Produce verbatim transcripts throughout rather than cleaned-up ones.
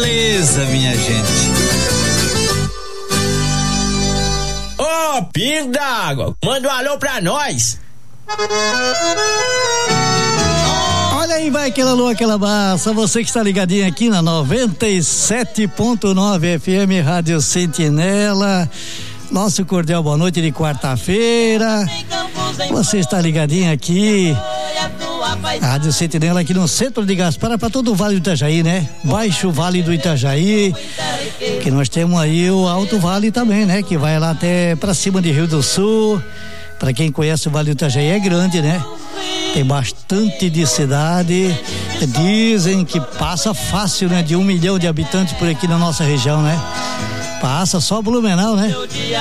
beleza, minha gente. Ô, oh, pingo d'água, manda um alô pra nós. Olha aí, vai aquela lua, aquela massa. Você que está ligadinho aqui na noventa e sete ponto nove F M Rádio Sentinela. Nosso cordial boa noite de quarta-feira. Você está ligadinho aqui Rádio Sentinela aqui no centro de Gaspar, para todo o Vale do Itajaí, né? Baixo Vale do Itajaí, que nós temos aí o Alto Vale também, né? Que vai lá até para cima de Rio do Sul. Para quem conhece o Vale do Itajaí, é grande, né? Tem bastante de cidade. Dizem que passa fácil, né? De um milhão de habitantes por aqui na nossa região, né? Passa só Blumenau, né?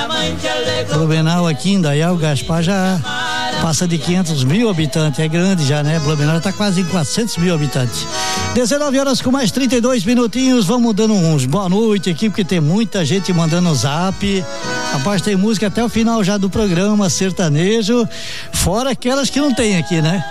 Blumenau aqui em Indaial, Gaspar já passa de quinhentos mil habitantes, é grande já, né? Blumenau tá quase em quatrocentos mil habitantes. dezenove horas com mais trinta e dois minutinhos, vamos dando uns boa noite aqui, porque tem muita gente mandando o zap. Rapaz, tem música até o final já do programa sertanejo, fora aquelas que não tem aqui, né?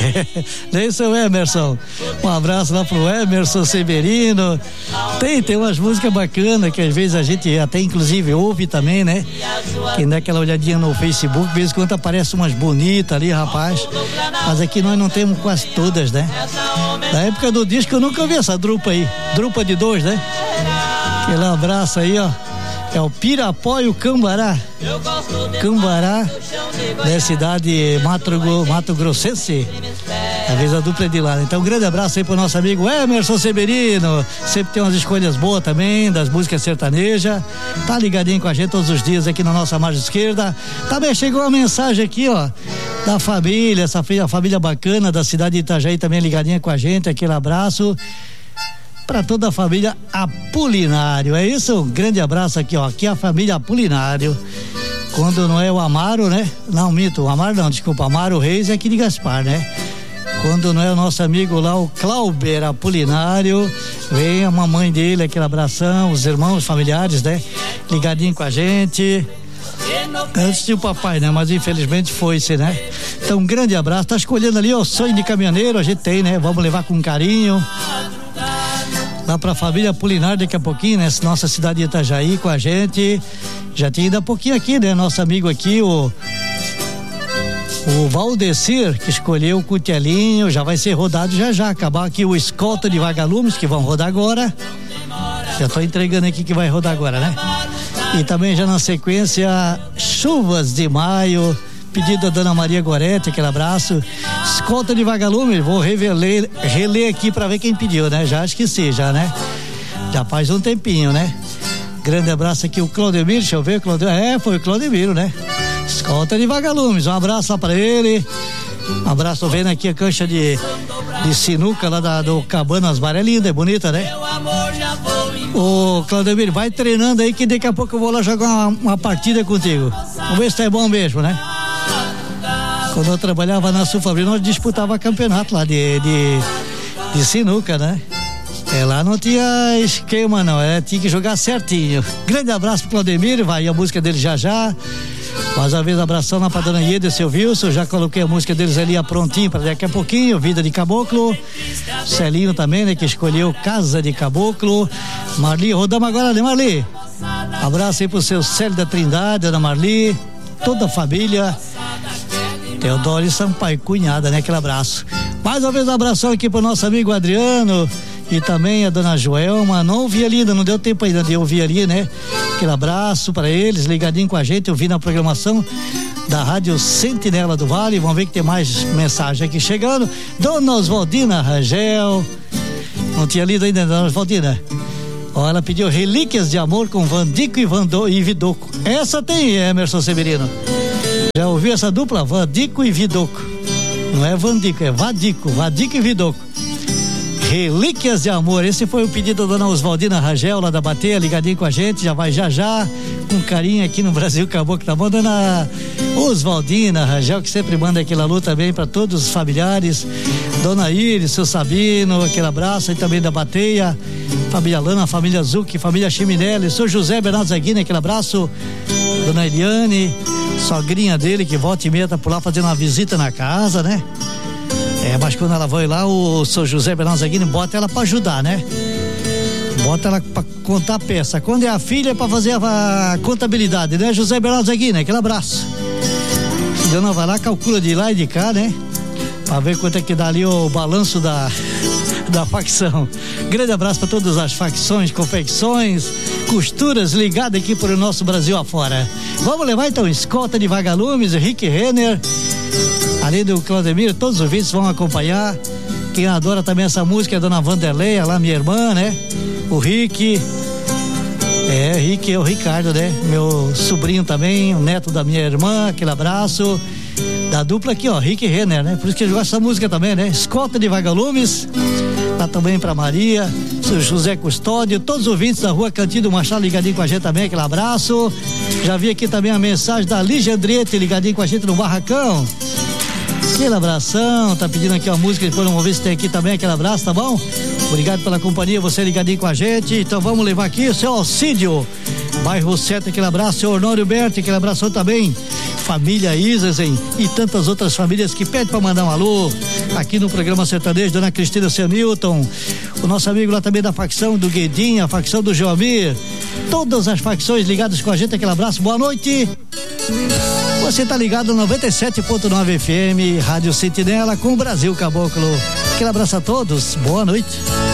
Nem seu Emerson, um abraço lá pro Emerson Severino. Tem, tem umas músicas bacanas que às vezes a gente até inclusive ouve também, né? Quem dá aquela olhadinha no Facebook, de vez em quando aparece umas bonitas ali, rapaz. Mas aqui nós não temos quase todas, né? Na época do disco eu nunca vi essa drupa aí, drupa de dois, né? Aquele abraço aí, ó. É o Pirapó e o Cambará. Cambará, da cidade Mato, Mato Grossense. Às vezes a dupla é de lá. Então, um grande abraço aí pro nosso amigo Emerson Severino. Sempre tem umas escolhas boas também, das músicas sertanejas. Tá ligadinho com a gente todos os dias aqui na nossa margem esquerda. Também chegou uma mensagem aqui, ó, da família, essa família bacana da cidade de Itajaí também ligadinha com a gente. Aquele abraço para toda a família Apolinário, é isso? Um grande abraço aqui, ó, aqui é a família Apolinário. Quando não é o Amaro, né? Não, mito, o Amaro não, desculpa, Amaro Reis é aqui de Gaspar, né? Quando não é o nosso amigo lá, o Clauber Apolinário, vem a mamãe dele, aquele abração, os irmãos familiares, né? Ligadinho com a gente. Antes tinha o papai, né? Mas infelizmente foi-se, né? Então, um grande abraço. Tá escolhendo ali, ó, sonho de caminhoneiro, a gente tem, né? Vamos levar com carinho lá pra família Apolinário daqui a pouquinho, né? Nossa cidade de Itajaí com a gente. Já tinha ido há pouquinho aqui, né? Nosso amigo aqui, o o Valdecir, que escolheu o Cutelinho, já vai ser rodado já já. Acabar aqui o Escolta de Vagalumes, que vão rodar agora. Já tô entregando aqui que vai rodar agora, né? E também já na sequência, Chuvas de Maio, pedido da Dona Maria Goretti, aquele abraço. Escolta de Vagalume, vou reveler, reler aqui pra ver quem pediu, né? Já esqueci, já, né? Já faz um tempinho, né? Grande abraço aqui, o Claudemir, deixa eu ver, Claudemir, é, foi o Claudemiro, né? Escolta de Vagalumes, um abraço lá pra ele. Um abraço, vendo aqui a cancha de, de sinuca lá da, do Cabanas Bar, é linda, é bonita, né? Ô, Claudemir, vai treinando aí que daqui a pouco eu vou lá jogar uma, uma partida contigo. Vamos ver se tá bom mesmo, né? Quando eu trabalhava na Sulfabril, nós disputava campeonato lá de, de, de sinuca, né? É, lá não tinha esquema não, é, tinha que jogar certinho. Grande abraço pro Claudemir, vai a música dele já já. Mais uma vez, abração lá pra Dona Ieda e seu Wilson, já coloquei a música deles ali prontinho pra daqui a pouquinho, Vida de Caboclo. Celinho também, né, que escolheu Casa de Caboclo. Marli, rodamos agora, né, Marli? Abraço aí pro seu Célio da Trindade, Ana Marli, toda a família. Teodoro e Sampaio, cunhada, né, aquele abraço. Mais uma vez, um abração aqui pro nosso amigo Adriano e também a Dona Joelma. Não ouvi ali ainda, não deu tempo ainda de ouvir ali, né? Aquele abraço para eles, ligadinho com a gente, eu vi na programação da Rádio Sentinela do Vale. Vamos ver que tem mais mensagem aqui chegando. Dona Oswaldina Rangel, não tinha lido ainda, Dona Oswaldina? Ó, ela pediu Relíquias de Amor com Vandico e, Vandô, e Vidoco. Essa tem, Emerson Severino. Já ouviu essa dupla? Vandico e Vidoco. Não é Vandico, é Vadico, Vadico e Vidoco. Relíquias de Amor, esse foi o pedido da Dona Oswaldina Rangel, lá da Bateia, ligadinho com a gente, já vai já já, com carinho aqui no Brasil Caboclo, tá bom, Dona Oswaldina Rangel, que sempre manda aquele alô também para todos os familiares, Dona Iris, seu Sabino, aquele abraço aí também da Bateia, família Lana, família Zucchi, família Chiminelli, seu José Bernardo Zaguini, aquele abraço, Dona Eliane, sogrinha dele, que volta e meia tá por lá fazendo uma visita na casa, né? É, mas quando ela vai lá, o seu José Bernardo Zaguini bota ela pra ajudar, né? Bota ela pra contar a peça. Quando é a filha é pra fazer a, a contabilidade, né? José Bernardo Zaguini, aquele abraço. Dona vai lá, calcula de lá e de cá, né? Pra ver quanto é que dá ali o balanço da, da facção. Grande abraço para todas as facções, confecções, costuras ligadas aqui para o nosso Brasil afora. Vamos levar então escolta de vagalumes, Rick Renner, além do Claudemir, todos os ouvintes vão acompanhar. Quem adora também essa música é a dona Vanderleia, lá minha irmã, né? O Rick, é, Rick é o Ricardo, né? Meu sobrinho também, o neto da minha irmã, aquele abraço. Da dupla aqui, ó, Rick Renner, né? Por isso que ele gosta dessa música também, né? Escolta de vagalumes, lá também pra Maria, seu José Custódio, todos os ouvintes da rua Cantinho do Machado ligadinho com a gente também, aquele abraço. Já vi aqui também a mensagem da Lígia Andretti ligadinho com a gente no Barracão. Aquele abração, tá pedindo aqui uma música, depois vamos ver se tem aqui também aquele abraço, tá bom? Obrigado pela companhia, você ligadinho com a gente. Então vamos levar aqui o seu Alcídio, bairro sete, aquele abraço, seu Honório Berti, aquele abraço também. Família Isasen e tantas outras famílias que pedem para mandar um alô aqui no programa sertanejo, dona Cristina Senilton, o nosso amigo lá também da facção do Guedinha, a facção do Joamir, todas as facções ligadas com a gente, aquele abraço, boa noite. Você tá ligado no noventa e sete ponto nove F M, Rádio Sentinela com o Brasil Caboclo. Aquele abraço a todos, boa noite.